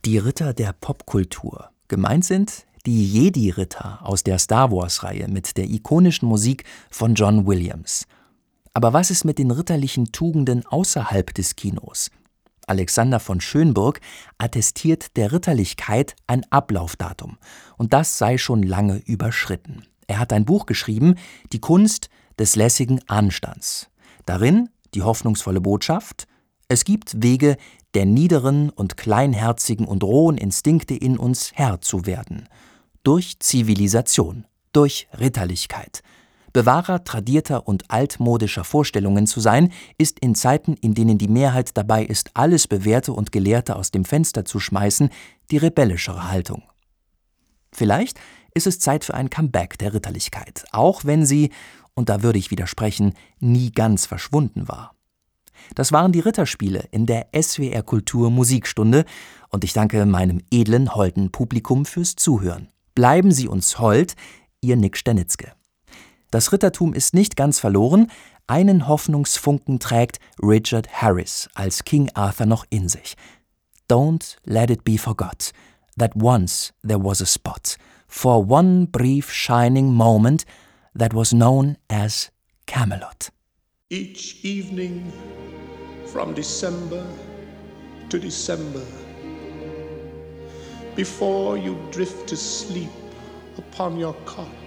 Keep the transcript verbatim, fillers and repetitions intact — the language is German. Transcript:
Die Ritter der Popkultur. Gemeint sind die Jedi-Ritter aus der Star-Wars-Reihe mit der ikonischen Musik von John Williams. Aber was ist mit den ritterlichen Tugenden außerhalb des Kinos? Alexander von Schönburg attestiert der Ritterlichkeit ein Ablaufdatum, und das sei schon lange überschritten. Er hat ein Buch geschrieben, Die Kunst des lässigen Anstands. Darin die hoffnungsvolle Botschaft: Es gibt Wege, der niederen und kleinherzigen und rohen Instinkte in uns Herr zu werden. Durch Zivilisation, durch Ritterlichkeit. Bewahrer tradierter und altmodischer Vorstellungen zu sein, ist in Zeiten, in denen die Mehrheit dabei ist, alles Bewährte und Gelehrte aus dem Fenster zu schmeißen, die rebellischere Haltung. Vielleicht ist es Zeit für ein Comeback der Ritterlichkeit, auch wenn sie, und da würde ich widersprechen, nie ganz verschwunden war. Das waren die Ritterspiele in der S W R Kultur Musikstunde, und ich danke meinem edlen, holden Publikum fürs Zuhören. Bleiben Sie uns hold, Ihr Nick Sternitzke. Das Rittertum ist nicht ganz verloren, einen Hoffnungsfunken trägt Richard Harris als King Arthur noch in sich. Don't let it be forgot, that once there was a spot, for one brief shining moment, that was known as Camelot. Each evening from December to December, before you drift to sleep upon your cot,